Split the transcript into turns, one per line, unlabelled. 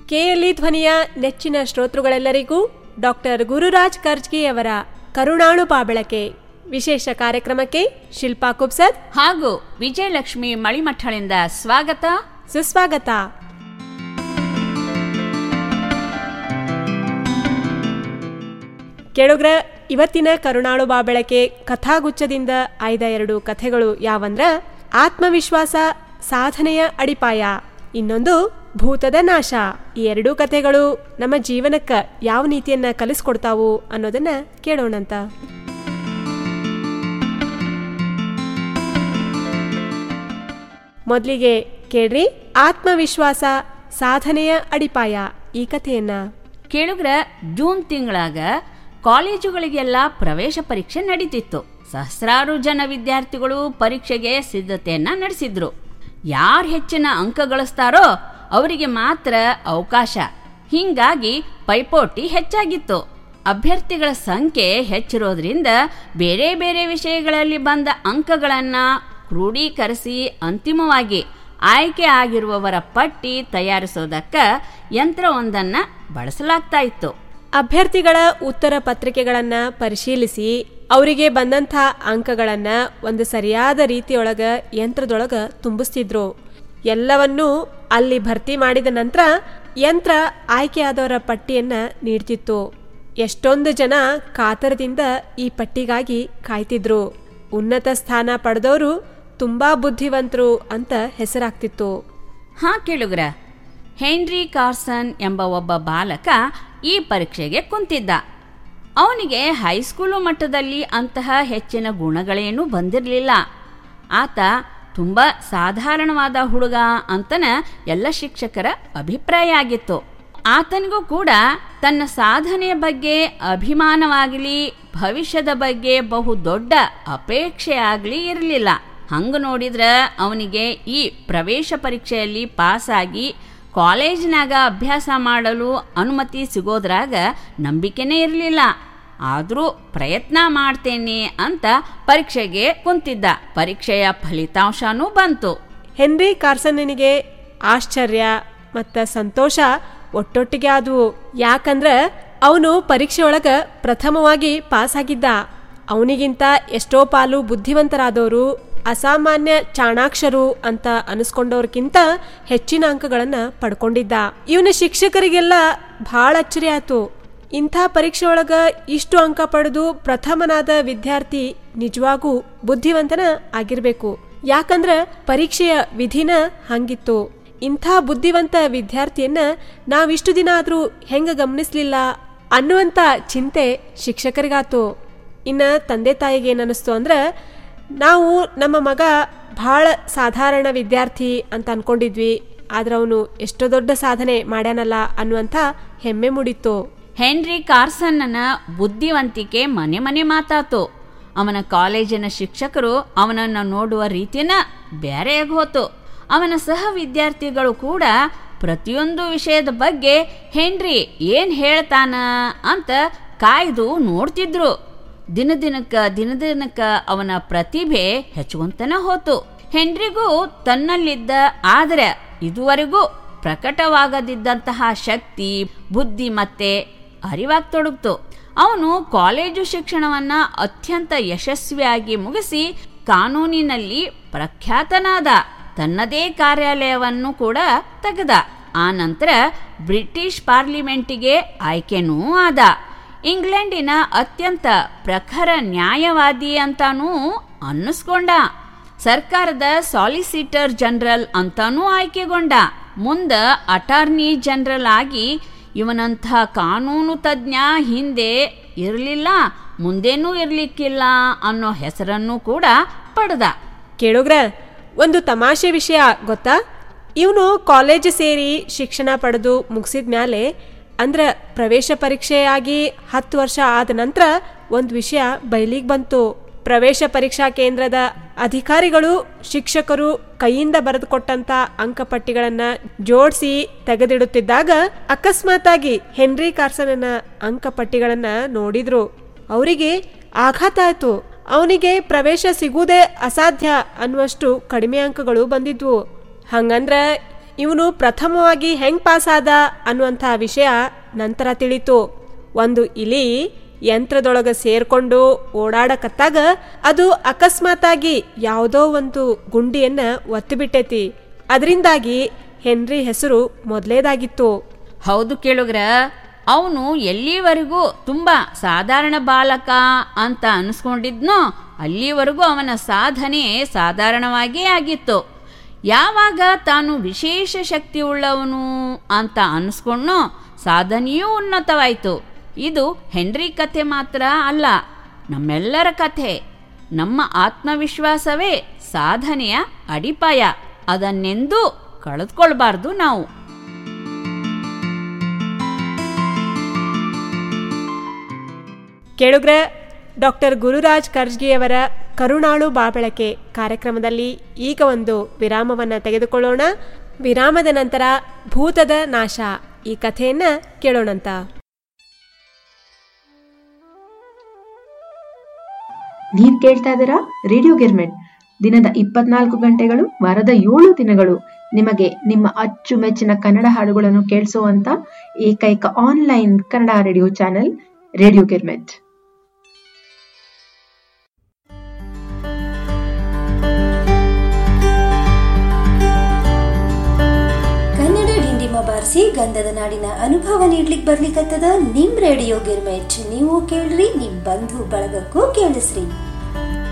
KLE ಧ್ವನಿಯ ನೆಚ್ಚಿನ ಶ್ರೋತೃಗಳೆಲ್ಲರಿಗೂ doctor Gururaj ಕರ್ಜ್ಗಿ ಅವರ ಕರುಣಾಳು ಪಾಬಳಕೆ ವಿಶೇಷ ಕಾರ್ಯಕ್ರಮಕ್ಕೆ ಶಿಲ್ಪಾ ಕುಬ್ಸದ್
ಹಾಗೂ ವಿಜಯಲಕ್ಷ್ಮಿ ಮಳಿಮಠಳಿಂದ ಸ್ವಾಗತ
ಸುಸ್ವಾಗತ. ಕೇಳುಗ್ರ, ಇವತ್ತಿನ ಕರುಣಾಳು ಬಾಬೆಳಕೆ ಕಥಾಗುಚ್ಛದಿಂದ ಆಯ್ದ 2 ಕಥೆಗಳು ಯಾವಂದ್ರ ಆತ್ಮವಿಶ್ವಾಸ ಸಾಧನೆಯ ಅಡಿಪಾಯ, ಇನ್ನೊಂದು ಭೂತದ ನಾಶ. ಈ 2 ಕಥೆಗಳು ನಮ್ಮ ಜೀವನಕ್ಕೆ ಯಾವ ನೀತಿಯನ್ನ ಕಲಿಸ್ಕೊಡ್ತಾವು ಅನ್ನೋದನ್ನ ಕೇಳೋಣಂತ. ಮೊದಲಿಗೆ ಕೇಳ್ರಿ, ಆತ್ಮವಿಶ್ವಾಸ ಸಾಧನೆಯ ಅಡಿಪಾಯ ಈ ಕಥೆಯನ್ನ.
ಕೇಳುಗ್ರ, ಜೂನ್ ತಿಂಗಳಾಗ ಕಾಲೇಜುಗಳಿಗೆಲ್ಲ ಪ್ರವೇಶ ಪರೀಕ್ಷೆ ನಡೀತಿತ್ತು. ಸಹಸ್ರಾರು ಜನ ವಿದ್ಯಾರ್ಥಿಗಳು ಪರೀಕ್ಷೆಗೆ ಸಿದ್ಧತೆಯನ್ನ ನಡೆಸಿದ್ರು. ಯಾರು ಹೆಚ್ಚಿನ ಅಂಕ ಗಳಿಸ್ತಾರೋ ಅವರಿಗೆ ಮಾತ್ರ ಅವಕಾಶ. ಹೀಗಾಗಿ ಪೈಪೋಟಿ ಹೆಚ್ಚಾಗಿತ್ತು. ಅಭ್ಯರ್ಥಿಗಳ ಸಂಖ್ಯೆ ಹೆಚ್ಚಿರೋದ್ರಿಂದ ಬೇರೆ ಬೇರೆ ವಿಷಯಗಳಲ್ಲಿ ಬಂದ ಅಂಕಗಳನ್ನ ಕ್ರೋಢೀಕರಿಸಿ ಅಂತಿಮವಾಗಿ ಆಯ್ಕೆ ಆಗಿರುವವರ ಪಟ್ಟಿ ತಯಾರಿಸೋದಕ್ಕ ಯಂತ್ರವೊಂದನ್ನ ಬಳಸಲಾಗ್ತಾ ಇತ್ತು.
ಅಭ್ಯರ್ಥಿಗಳ ಉತ್ತರ ಪತ್ರಿಕೆಗಳನ್ನ ಪರಿಶೀಲಿಸಿ ಅವರಿಗೆ ಬಂದಂಥ ಅಂಕಗಳನ್ನ ಒಂದು ಸರಿಯಾದ ರೀತಿಯೊಳಗ ಯಂತ್ರದೊಳಗ ತುಂಬಿಸ್ತಿದ್ರು. ಎಲ್ಲವನ್ನೂ ಅಲ್ಲಿ ಭರ್ತಿ ಮಾಡಿದ ನಂತರ ಯಂತ್ರ ಆಯ್ಕೆಯಾದವರ ಪಟ್ಟಿಯನ್ನ ನೀಡ್ತಿತ್ತು. ಎಷ್ಟೊಂದು ಜನ ಕಾತರದಿಂದ ಈ ಪಟ್ಟಿಗಾಗಿ ಕಾಯ್ತಿದ್ರು. ಉನ್ನತ ಸ್ಥಾನ ಪಡೆದವರು ತುಂಬಾ ಬುದ್ಧಿವಂತರು ಅಂತ ಹೆಸರಾಗ್ತಿತ್ತು.
ಕೇಳುಗ್ರ, ಹೆನ್ರಿ ಕಾರ್ಸನ್ ಎಂಬ ಒಬ್ಬ ಬಾಲಕ ಈ ಪರೀಕ್ಷೆಗೆ ಕುಂತಿದ್ದ. ಅವನಿಗೆ ಹೈಸ್ಕೂಲು ಮಟ್ಟದಲ್ಲಿ ಅಂತಹ ಹೆಚ್ಚಿನ ಗುಣಗಳೇನೂ ಬಂದಿರಲಿಲ್ಲ. ಆತ ತುಂಬ ಸಾಧಾರಣವಾದ ಹುಡುಗ ಅಂತನ ಎಲ್ಲ ಶಿಕ್ಷಕರ ಅಭಿಪ್ರಾಯ ಆಗಿತ್ತು. ಆತನಿಗೂ ಕೂಡ ತನ್ನ ಸಾಧನೆಯ ಬಗ್ಗೆ ಅಭಿಮಾನವಾಗಲಿ ಭವಿಷ್ಯದ ಬಗ್ಗೆ ಬಹು ದೊಡ್ಡ ಅಪೇಕ್ಷೆ ಆಗಲಿ ಇರಲಿಲ್ಲ. ಹಂಗ ನೋಡಿದ್ರ ಅವನಿಗೆ ಈ ಪ್ರವೇಶ ಪರೀಕ್ಷೆಯಲ್ಲಿ ಪಾಸಾಗಿ ಕಾಲೇಜಿನಾಗ ಅಭ್ಯಾಸ ಮಾಡಲು ಅನುಮತಿ ಸಿಗೋದ್ರಾಗ ನಂಬಿಕೆನೇ ಇರಲಿಲ್ಲ. ಆದರೂ ಪ್ರಯತ್ನ ಮಾಡ್ತೇನೆ ಅಂತ ಪರೀಕ್ಷೆಗೆ ಕುಂತಿದ್ದ. ಪರೀಕ್ಷೆಯ ಫಲಿತಾಂಶನೂ ಬಂತು.
ಹೆನ್ರಿ ಕಾರ್ಸನ್ನಿಗೆ ಆಶ್ಚರ್ಯ ಮತ್ತು ಸಂತೋಷ ಒಟ್ಟೊಟ್ಟಿಗೆ ಆದವು. ಯಾಕಂದ್ರ ಅವನು ಪರೀಕ್ಷೆಯೊಳಗ ಪ್ರಥಮವಾಗಿ ಪಾಸ್ ಆಗಿದ್ದ. ಅವನಿಗಿಂತ ಎಷ್ಟೋ ಪಾಲು ಬುದ್ಧಿವಂತರಾದವರು, ಅಸಾಮಾನ್ಯ ಚಾಣಾಕ್ಷರು ಅಂತ ಅನಿಸ್ಕೊಂಡವ್ರಕ್ಕಿಂತ ಹೆಚ್ಚಿನ ಅಂಕಗಳನ್ನ ಪಡ್ಕೊಂಡಿದ್ದ. ಇವನ ಶಿಕ್ಷಕರಿಗೆಲ್ಲ ಬಹಳ ಅಚ್ಚರಿ ಆಯ್ತು. ಇಂಥ ಪರೀಕ್ಷೆ ಒಳಗ ಇಷ್ಟು ಅಂಕ ಪಡೆದು ಪ್ರಥಮನಾದ ವಿದ್ಯಾರ್ಥಿ ನಿಜವಾಗೂ ಬುದ್ಧಿವಂತನ ಆಗಿರ್ಬೇಕು. ಯಾಕಂದ್ರ ಪರೀಕ್ಷೆಯ ವಿಧಿನ ಹಂಗಿತ್ತು. ಇಂಥ ಬುದ್ಧಿವಂತ ವಿದ್ಯಾರ್ಥಿಯನ್ನ ನಾವಿಷ್ಟು ದಿನ ಆದ್ರೂ ಹೆಂಗ ಗಮನಿಸ್ಲಿಲ್ಲ ಅನ್ನುವಂಥ ಚಿಂತೆ ಶಿಕ್ಷಕರಿಗಾತು. ಇನ್ನ ತಂದೆ ತಾಯಿಗೆ ಏನನ್ನಿಸ್ತು ಅಂದ್ರೆ, ನಾವು ನಮ್ಮ ಮಗ ಬಹಳ ಸಾಧಾರಣ ವಿದ್ಯಾರ್ಥಿ ಅಂತ ಅನ್ಕೊಂಡಿದ್ವಿ, ಆದ್ರೆ ಅವನು ಎಷ್ಟೋ ದೊಡ್ಡ ಸಾಧನೆ ಮಾಡ್ಯಾನಲ್ಲ ಅನ್ನುವಂಥ ಹೆಮ್ಮೆ ಮೂಡಿತ್ತು.
ಹೆನ್ರಿ ಕಾರ್ಸನ್ನ ಬುದ್ಧಿವಂತಿಕೆ ಮನೆ ಮನೆ ಮಾತಾತು. ಅವನ ಕಾಲೇಜಿನ ಶಿಕ್ಷಕರು ಅವನನ್ನು ನೋಡುವ ರೀತಿನ ಬೇರೆಯಾಗಿ ಹೋತು. ಅವನ ಸಹ ವಿದ್ಯಾರ್ಥಿಗಳು ಕೂಡ ಪ್ರತಿಯೊಂದು ವಿಷಯದ ಬಗ್ಗೆ ಹೆನ್ರಿ ಏನ್ ಹೇಳ್ತಾನ ಅಂತ ಕಾಯ್ದು ನೋಡ್ತಿದ್ರು. ದಿನದಿನಕ್ಕ ಅವನ ಪ್ರತಿಭೆ ಹೆಚ್ಚುವಂತನ ಹೋತು. ಹೆನ್ರಿಗೂ ತನ್ನಲ್ಲಿದ್ದ ಆದರೆ ಇದುವರೆಗೂ ಪ್ರಕಟವಾಗದಿದ್ದಂತಹ ಶಕ್ತಿ, ಬುದ್ಧಿ ಮತ್ತೆ ಅರಿವಾಗ್ತೊಡಗ್ತು. ಅವನು ಕಾಲೇಜು ಶಿಕ್ಷಣವನ್ನ ಅತ್ಯಂತ ಯಶಸ್ವಿಯಾಗಿ ಮುಗಿಸಿ ಕಾನೂನಿನಲ್ಲಿ ಪ್ರಖ್ಯಾತನಾದ. ತನ್ನದೇ ಕಾರ್ಯಾಲಯವನ್ನು ಕೂಡ ತೆಗೆದ. ಆ ನಂತರ ಬ್ರಿಟಿಷ್ ಪಾರ್ಲಿಮೆಂಟಿಗೆ ಆಯ್ಕೆನೂ ಆದ. ಇಂಗ್ಲೆಂಡಿನ ಅತ್ಯಂತ ಪ್ರಖರ ನ್ಯಾಯವಾದಿ ಅಂತಾನೂ ಅನ್ನಿಸ್ಕೊಂಡ. ಸರ್ಕಾರದ ಸಾಲಿಸಿಟರ್ ಜನರಲ್ ಅಂತಾನೂ ಆಯ್ಕೆಗೊಂಡ. ಮುಂದ ಅಟಾರ್ನಿ ಜನರಲ್ ಆಗಿ ಇವನಂಥ ಕಾನೂನು ತಜ್ಞ ಹಿಂದೆ ಇರಲಿಲ್ಲ, ಮುಂದೇನೂ ಇರ್ಲಿಕ್ಕಿಲ್ಲ ಅನ್ನೋ ಹೆಸರನ್ನು ಕೂಡ ಪಡೆದ.
ಕೇಳುಗ್ರ, ಒಂದು ತಮಾಷೆ ವಿಷಯ ಗೊತ್ತಾ? ಇವನು ಕಾಲೇಜ್ ಸೇರಿ ಶಿಕ್ಷಣ ಪಡೆದು ಮುಗಿಸಿದ್ಮ್ಯಾಲೆ ಅಂದ್ರ ಪ್ರವೇಶ ಪರೀಕ್ಷೆಯಾಗಿ 10 ವರ್ಷ ಆದ ನಂತರ ಒಂದು ವಿಷಯ ಬಯಲಿಗೆ ಬಂತು. ಪ್ರವೇಶ ಪರೀಕ್ಷಾ ಕೇಂದ್ರದ ಅಧಿಕಾರಿಗಳು ಶಿಕ್ಷಕರು ಕೈಯಿಂದ ಬರೆದುಕೊಟ್ಟಂತ ಅಂಕಪಟ್ಟಿಗಳನ್ನ ಜೋಡಿಸಿ ತೆಗೆದಿಡುತ್ತಿದ್ದಾಗ ಅಕಸ್ಮಾತಾಗಿ ಹೆನ್ರಿ ಕಾರ್ಸನ್ನ ಅಂಕಪಟ್ಟಿಗಳನ್ನ ನೋಡಿದ್ರು. ಅವರಿಗೆ ಆಘಾತ ಆಯ್ತು. ಅವನಿಗೆ ಪ್ರವೇಶ ಸಿಗುವುದೇ ಅಸಾಧ್ಯ ಅನ್ನುವಷ್ಟು ಕಡಿಮೆ ಅಂಕಗಳು ಬಂದಿದ್ವು. ಹಂಗಂದ್ರ ಇವನು ಪ್ರಥಮವಾಗಿ ಹೆಂಗ್ ಪಾಸಾದ ಅನ್ನುವಂಥ ವಿಷಯ ನಂತರ ತಿಳಿತು. ಒಂದು ಇಲಿ ಯಂತ್ರದೊಳಗ ಸೇರ್ಕೊಂಡು ಓಡಾಡಕತ್ತಾಗ ಅದು ಅಕಸ್ಮಾತಾಗಿ ಯಾವುದೋ ಒಂದು ಗುಂಡಿಯನ್ನ ಒತ್ತಿಬಿಟ್ಟೈತಿ. ಅದರಿಂದಾಗಿ ಹೆನ್ರಿ ಹೆಸರು ಮೊದಲೇದಾಗಿತ್ತು.
ಹೌದು ಕೇಳುಗ್ರ, ಅವನು ಎಲ್ಲಿವರೆಗೂ ತುಂಬಾ ಸಾಧಾರಣ ಬಾಲಕ ಅಂತ ಅನಿಸ್ಕೊಂಡಿದ್ನೋ ಅಲ್ಲಿವರೆಗೂ ಅವನ ಸಾಧನೆ ಸಾಧಾರಣವಾಗೇ ಆಗಿತ್ತು. ಯಾವಾಗ ತಾನು ವಿಶೇಷ ಶಕ್ತಿ ಉಳ್ಳವನು ಅಂತ ಅನಿಸ್ಕೊಂಡ್ನೋ ಸಾಧನೆಯೂ ಉನ್ನತವಾಯಿತು. ಇದು ಹೆನ್ರಿ ಕಥೆ ಮಾತ್ರ ಅಲ್ಲ, ನಮ್ಮೆಲ್ಲರ ಕಥೆ. ನಮ್ಮ ಆತ್ಮವಿಶ್ವಾಸವೇ ಸಾಧನೆಯ ಅಡಿಪಾಯ. ಅದನ್ನೆಂದೂ ಕಳೆದುಕೊಳ್ಬಾರ್ದು ನಾವು.
ಕೇಳುಗ್ರೆ, ಡಾಕ್ಟರ್ ಗುರುರಾಜ್ ಕರ್ಜ್ಗಿಯವರ ಕರುಣಾಳು ಬಾಬೆಳಕೆ ಕಾರ್ಯಕ್ರಮದಲ್ಲಿ ಈಗ ಒಂದು ವಿರಾಮವನ್ನು ತೆಗೆದುಕೊಳ್ಳೋಣ. ವಿರಾಮದ ನಂತರ ಭೂತದ ನಾಶ ಈ ಕಥೆಯನ್ನ ಕೇಳೋಣಂತ.
ನೀವ್ ಕೇಳ್ತಾ ಇದ್ದೀರಾ ರೇಡಿಯೋ ಗಿರ್ಮಿಟ್. ದಿನದ 24 ಗಂಟೆಗಳು ವಾರದ 7 ದಿನಗಳು ನಿಮಗೆ ನಿಮ್ಮ ಅಚ್ಚುಮೆಚ್ಚಿನ ಕನ್ನಡ ಹಾಡುಗಳನ್ನು ಕೇಳಿಸುವಂತ ಏಕೈಕ online Kannada radio channel radio girmit.
Kannada ಡಿಂಡಿಮ ಬಾರಿಸಿ ಗಂಧದ ನಾಡಿನ ಅನುಭವ ನೀಡ್ಲಿಕ್ಕೆ ಬರ್ಲಿಕ್ಕತ್ತದ ನಿಮ್ ರೇಡಿಯೋ ಗಿರ್ಮಿಟ್. ನೀವು ಕೇಳ್ರಿ, ನಿಮ್ ಬಂಧು ಬಳಗಕ್ಕೂ ಕೇಳಿಸ್ರಿ.